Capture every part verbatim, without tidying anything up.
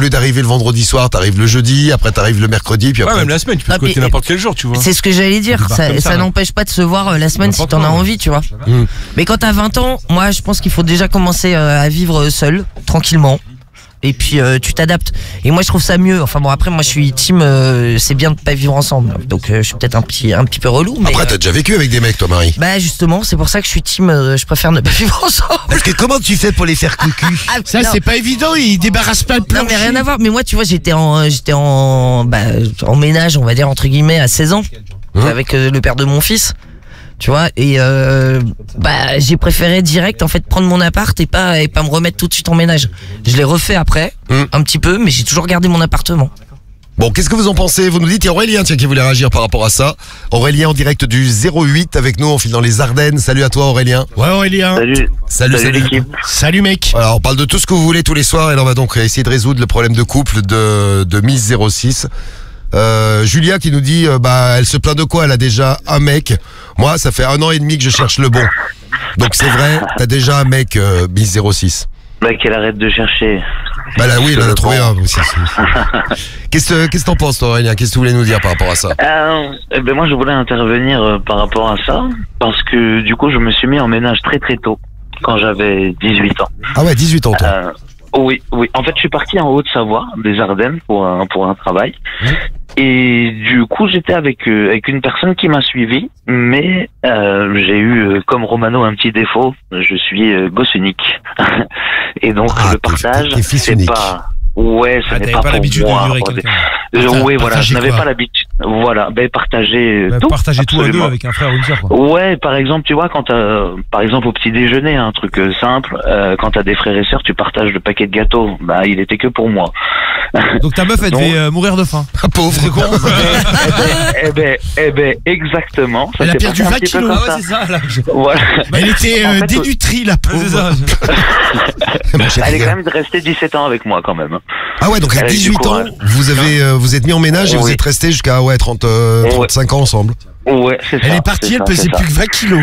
lieu d'arriver le vendredi soir, t'arrives le jeudi, après t'arrives le mercredi, puis après. Ouais, même la semaine, tu peux Ah, te côté puis- n'importe quel jour, tu vois. C'est ce que j'allais dire, Tu ça, pars comme ça ça, n'empêche pas de se voir euh, la semaine si N'importe t'en as quoi, envie, tu vois. Mmh. Mais quand t'as vingt ans, moi je pense qu'il faut déjà commencer euh, à vivre seul, tranquillement. Et puis euh, tu t'adaptes. Et moi je trouve ça mieux. Enfin bon, après moi je suis team, euh, c'est bien de pas vivre ensemble. Donc euh, je suis peut-être un petit, un petit peu relou. Mais Après, t'as déjà vécu avec des mecs, toi, Marie. bah justement, c'est pour ça que je suis team, euh, je préfère ne pas vivre ensemble. Parce que comment tu fais pour les faire cucu? Ah, Ça, non. c'est pas évident, il débarrasse pas le Non plancher. mais rien à voir. Mais moi tu vois j'étais en, j'étais en, bah, en ménage on va dire entre guillemets à seize ans Hein avec euh, le père de mon fils. Tu vois, et euh, bah j'ai préféré direct en fait prendre mon appart et pas et pas me remettre tout de suite en ménage. Je l'ai refait après, Mm. un petit peu, mais j'ai toujours gardé mon appartement. Bon, qu'est-ce que vous en pensez? Vous nous dites, il y a Aurélien tiens, qui voulait réagir par rapport à ça. Aurélien en direct du zéro huit avec nous, on file dans les Ardennes. Salut à toi Aurélien. Ouais, Aurélien. Salut, Salut, salut l'équipe. Salut, mec. Alors, on parle de tout ce que vous voulez tous les soirs et là, on va donc essayer de résoudre le problème de couple de, de Miss zéro six. Euh, Julia qui nous dit, euh, bah, elle se plaint de quoi? Elle a déjà un mec. Moi, ça fait un an et demi que je cherche le bon. Donc c'est vrai, t'as déjà un mec, euh, Miss zéro six. Bah, qu'elle arrête de chercher. Bah là, oui, elle en a trouvé un aussi. Qu'est-ce que qu'est-ce que t'en penses, toi, Aurélien? Qu'est-ce que tu voulais nous dire par rapport à ça? Euh, eh ben moi, je voulais intervenir euh, par rapport à ça, parce que du coup, je me suis mis en ménage très très tôt, quand j'avais dix-huit ans. Ah ouais, dix-huit ans, toi. Euh, oui, oui. En fait, je suis parti en Haute-Savoie, des Ardennes, pour un, pour un travail. Mmh. Et du coup, j'étais avec euh, avec une personne qui m'a suivi, mais euh, j'ai eu, euh, comme Romano, un petit défaut. Je suis euh, gosse unique. Et donc, Ah, le t'es- partage, t'es fils c'est unique. pas... Ouais, ce Ah, n'est t'avais pas, pas pour l'habitude de moi. vivre avec Attendez. quelqu'un. Euh, Parta- ouais, voilà, partager je n'avais quoi pas l'habitude. Voilà, ben partager Bah, tout. Partager tout à deux absolument. avec un frère ou une sœur, quoi. Ouais, par exemple, tu vois, quand t'as, par exemple, au petit déjeuner, un truc euh, simple, euh, quand t'as des frères et sœurs, tu partages le paquet de gâteaux. Bah, il était que pour moi. Donc ta meuf, elle Non. devait euh, mourir de faim. Ah, pauvre. C'est con. eh ben, eh ben, eh ben, exactement. Ça Elle a s'est perdu passé un vingt petit peu kilos. comme Ah ouais, ça. c'est ça, là. Je- Voilà. Elle était En euh, fait, dénutrie, la Ouais, c'est pauvre. ça. Ma chère Elle est fille. quand même restée dix-sept ans avec moi, quand même. hein. Ah ouais, donc à Elle a eu du dix-huit ans, courage. vous avez euh, vous êtes mis en ménage et vous Oui. êtes restés jusqu'à ouais, trente, euh, Ouais. trente-cinq ans ensemble. Ouais, c'est ça. Elle est partie, c'est elle ça, pesait c'est plus que vingt kilos.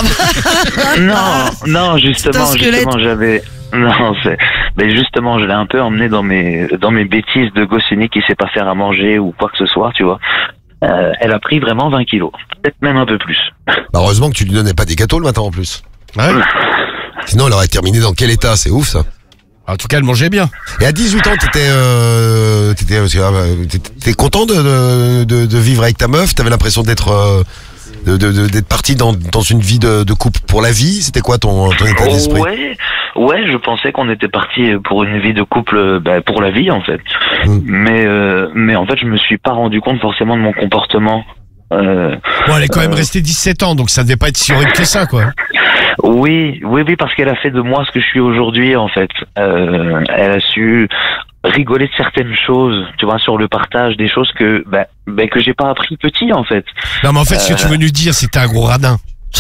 Non, Non, non, justement, C'est un squelette. justement, j'avais, non, c'est, mais justement, je l'ai un peu emmené dans mes, dans mes bêtises de gosse unique qui sait pas faire à manger ou quoi que ce soit, tu vois. Euh, elle a pris vraiment vingt kilos. Peut-être même un peu plus. Bah, heureusement que tu lui donnais pas des gâteaux le matin en plus. Ouais. Sinon, elle aurait terminé dans quel état? C'est ouf ça. En tout cas, elle mangeait bien. Et à dix-huit ans, t'étais euh, t'étais euh, t'étais- t'étais content de, de, de, de vivre avec ta meuf? T'avais l'impression d'être euh, de, de, de- d'être parti dans, dans une vie de, de couple pour la vie? C'était quoi ton, ton état d'esprit? Ouais, ouais, je pensais qu'on était parti pour une vie de couple, bah, pour la vie en fait. Mm. Mais, euh, mais en fait, je me suis pas rendu compte forcément de mon comportement. Euh, Bon, elle est quand même Euh. restée dix-sept ans, donc ça devait pas être si horrible que ça, quoi. oui, oui, oui, parce qu'elle a fait de moi ce que je suis aujourd'hui en fait. Euh, elle a su rigoler de certaines choses, tu vois, sur le partage, des choses que, bah, bah, que j'ai pas appris petit en fait. Non, mais en fait, ce que tu veux nous dire, c'est que t'es un gros radin.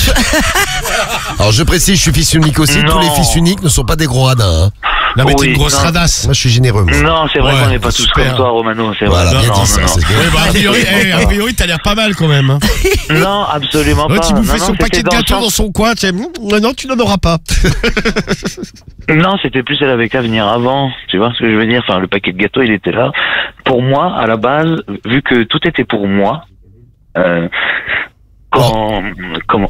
Alors je précise, je suis fils unique aussi. Non. Tous les fils uniques ne sont pas des gros radins. Hein. Non, mais t'es Oui, une grosse non. radasse. Moi, je suis généreux. Moi. Non, c'est vrai Ouais, qu'on n'est pas tous super. comme toi, Romano, c'est Voilà, vrai. bien non, dit ça. non, c'est bien. Ouais, bah, a priori, eh, a priori, t'as l'air pas mal quand même. Hein. non. non, absolument Ouais, pas. tu bouffais Non, non, son c'était paquet de dans le gâteaux sens- dans son coin, tu sais, hum, non, tu n'en auras pas. Non, c'était plus elle avait qu'à venir avant. Tu vois ce que je veux dire? Enfin, le paquet de gâteaux, il était là. Pour moi, à la base, vu que tout était pour moi, euh, quand, comment?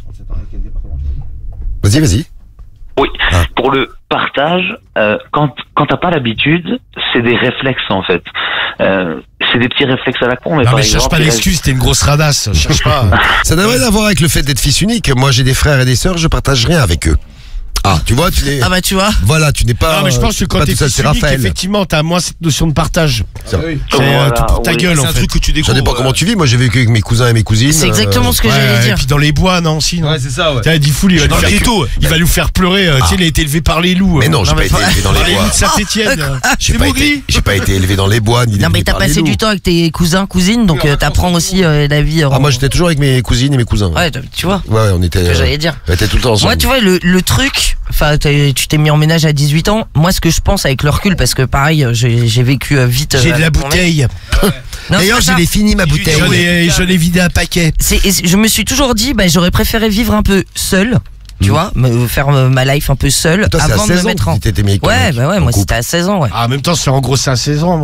Vas-y, vas-y. Oui. Ah. Pour le partage, euh, quand quand t'as pas l'habitude, c'est des réflexes en fait. Euh, c'est des petits réflexes à la con. Mais Non, par mais cherche exemple, pas il d'excuses, t'es une grosse radasse. Cherche pas. Ça n'a rien à voir avec le fait d'être fils unique. Moi, j'ai des frères et des sœurs, je partage rien avec eux. Ah, tu vois, tu n'es. ah bah tu vois. Voilà, tu n'es pas. Non, mais je pense que euh, quand pas t'es tout seul, fils c'est unique, Raphaël. effectivement, t'as moins cette notion de partage. C'est vrai. C'est euh, Voilà, tout pour ta oui. gueule, C'est en un fait. truc que tu Ça découvres. dépend comment euh, tu vis. Moi, j'ai vécu avec mes cousins et mes cousines. C'est exactement ce que Ouais, j'allais et dire. puis dans les bois, non, aussi, non. Ouais, c'est ça, ouais. T'as dit fou, il va, Dans nous le faire, ghetto. il va nous faire pleurer. euh, Tu sais, il a été élevé par les loups. Mais euh. non, j'ai Non, pas mais été faut- élevé dans Par les les bois. loups de Saint-Etienne. J'ai C'est pas Mowgli. été, j'ai pas été élevé dans les bois ni Non élevé mais t'as par les passé loups. du temps avec tes cousins, cousines, donc euh, t'apprends aussi euh, la vie. Ah, en- moi, j'étais toujours avec mes cousines et mes cousins. Ouais, tu vois. Ouais, on était. Ce que euh, j'allais dire. On était tout le temps ensemble. Moi, tu vois, le, le truc, enfin, t'as- tu t'es mis en ménage à dix-huit ans. Moi, ce que je pense avec le recul, parce que pareil, j'ai j'ai vécu euh, vite. J'ai euh, de la avec mon mec. bouteille. Non, D'ailleurs, c'est je pas l'ai fini ma bouteille. J'en ai, j'en ai vidé un paquet. ça. C'est- et je me suis toujours dit, bah, j'aurais préféré vivre un peu seul, tu vois, me faire euh, ma life un peu seul Toi, c'est à avant de me seize ans mettre que en. t'étais mis avec ton Ouais, mec, bah ouais, en moi couple. c'était à seize ans, ouais. Ah, en même temps, c'est en gros, c'est à seize ans.